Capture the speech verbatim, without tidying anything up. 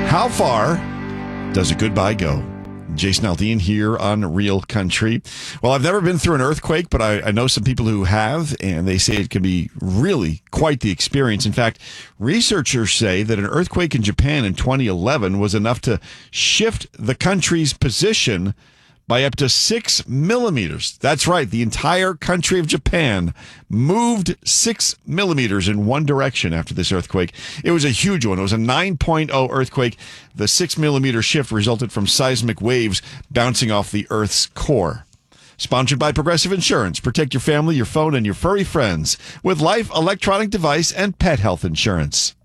How far does a goodbye go? Jason Aldean here on Real Country. Well, I've never been through an earthquake, but I, I know some people who have, and they say it can be really quite the experience. In fact, researchers say that an earthquake in Japan in twenty eleven was enough to shift the country's position by up to six millimeters. That's right. The entire country of Japan moved six millimeters in one direction after this earthquake. It was a huge one. It was a nine point oh earthquake. The six millimeter shift resulted from seismic waves bouncing off the Earth's core. Sponsored by Progressive Insurance. Protect your family, your phone, and your furry friends with life, electronic device, and pet health insurance.